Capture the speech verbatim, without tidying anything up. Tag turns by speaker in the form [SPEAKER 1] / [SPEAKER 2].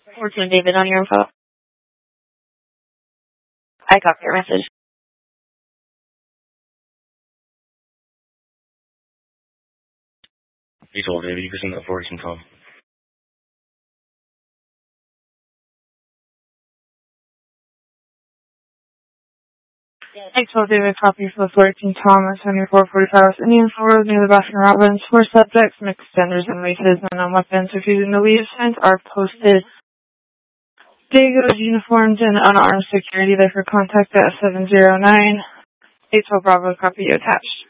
[SPEAKER 1] fourteen David on your info. I copy your message.
[SPEAKER 2] You told David you can send that fourteen Tom.
[SPEAKER 3] Thanks, well, David. Copy for fourteen Thomas, seventy-four forty-five Indian Road near the Baskin Robbins. Four subjects, mixed genders and races, and on weapons refusing to leave signs are posted. Diego's uniformed and unarmed security there for contact at seven zero nine. eight twelve Bravo, copy attached.